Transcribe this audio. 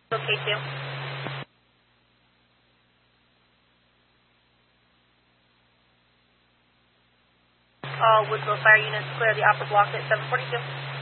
Okay, 2. All Woodsville fire units clear the upper block at 742.